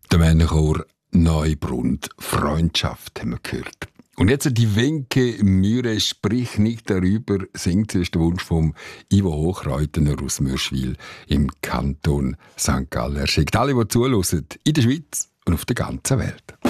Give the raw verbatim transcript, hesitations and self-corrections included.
Der Männerchor Neubrunn, Freundschaft haben wir gehört. Und jetzt die Wenke Mühre, sprich nicht darüber, singt, das ist der Wunsch von Ivo Hochreutener aus Mürschwil im Kanton Sankt Gallen. Er schickt alle, die zuhören, in der Schweiz und auf der ganzen Welt.